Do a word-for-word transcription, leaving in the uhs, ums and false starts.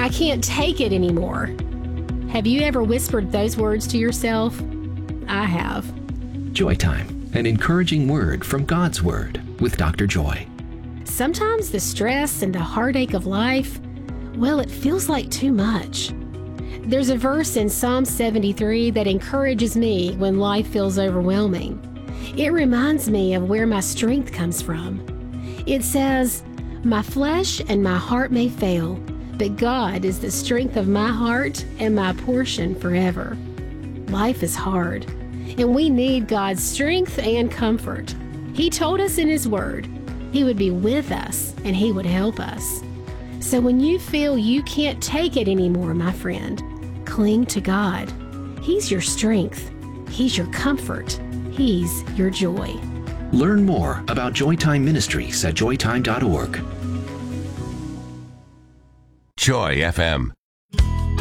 I can't take it anymore. Have you ever whispered those words to yourself? I have. Joy Time, an encouraging word from God's Word with Doctor Joy. Sometimes the stress and the heartache of life, well, it feels like too much. There's a verse in Psalm seventy-three that encourages me when life feels overwhelming. It reminds me of where my strength comes from. It says, "My flesh and my heart may fail, but God is the strength of my heart and my portion forever." Life is hard, and we need God's strength and comfort. He told us in His Word He would be with us and He would help us. So when you feel you can't take it anymore, my friend, cling to God. He's your strength. He's your comfort. He's your joy. Learn more about Joytime Ministries at joytime dot org. Joy F M,